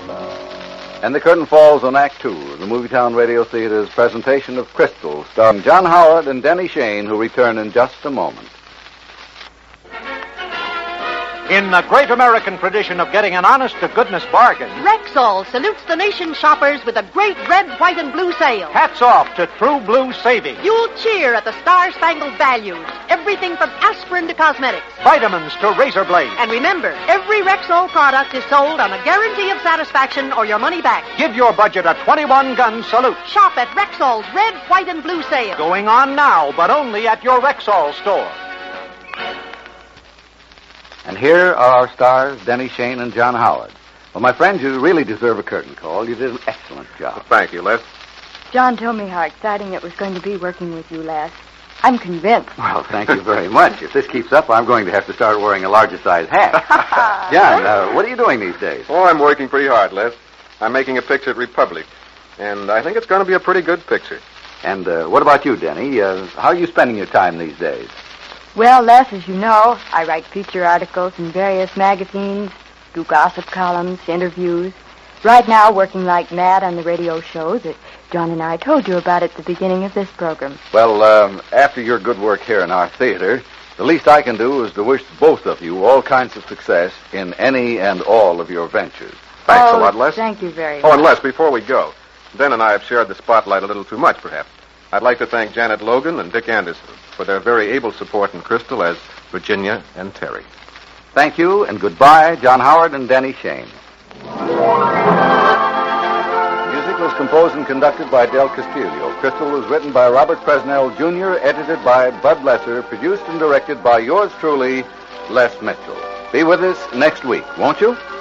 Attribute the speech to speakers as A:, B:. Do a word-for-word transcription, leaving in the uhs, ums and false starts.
A: And the curtain falls on Act Two of the Movietown Radio Theater's presentation of Crystal, starring John Howard and Denny Shane, who return in just a moment.
B: In the great American tradition of getting an honest-to-goodness bargain,
C: Rexall salutes the nation's shoppers with a great red, white, and blue sale.
B: hats off to True Blue Savings.
C: You'll cheer at the star-spangled values. Everything from aspirin to cosmetics.
B: Vitamins to razor blades.
C: And remember, every Rexall product is sold on a guarantee of satisfaction or your money back.
B: Give your budget a twenty-one gun salute.
C: Shop at Rexall's red, white, and blue sale.
B: Going on now, but only at your Rexall store.
A: And here are our stars, Denny Shane and John Howard. Well, my friends, you really deserve a curtain call. You did an excellent job.
D: Thank you, Les.
E: John told me how exciting it was going to be working with you, Les. I'm convinced.
A: Well, thank you very much. If this keeps up, I'm going to have to start wearing a larger size hat. John, uh, what are you doing these days?
D: Oh, I'm working pretty hard, Les. I'm making a picture at Republic, and I think it's going to be a pretty good picture.
A: And uh, what about you, Denny? Uh, how are you spending your time these days?
E: Well, Les, as you know, I write feature articles in various magazines, do gossip columns, interviews. Right now, working like mad on the radio show that John and I told you about at the beginning of this program.
A: Well, um, after your good work here in our theater, the least I can do is to wish both of you all kinds of success in any and all of your ventures.
D: Thanks
E: oh,
D: a lot, Les.
E: Thank you very
D: Oh,
E: much.
D: and Les, before we go, Ben and I have shared the spotlight a little too much, perhaps. I'd like to thank Janet Logan and Dick Anderson for their very able support in Crystal as Virginia and Terry.
A: Thank you, and goodbye, John Howard and Denny Shane. Music was composed and conducted by Del Castillo. Crystal was written by Robert Presnell, Junior, edited by Bud Lesser, produced and directed by yours truly, Les Mitchell. Be with us next week, won't you?